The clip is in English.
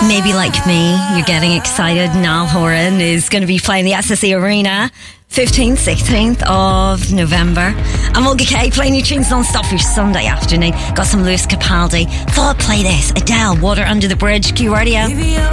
Maybe like me, you're getting excited. Niall Horan is going to be playing the SSE Arena 15th, 16th of November. I'm Olga Kay, playing new tunes non-stop for your Sunday afternoon. Got some Lewis Capaldi. Thought I'd play this. Adele, Water Under the Bridge, Q Radio.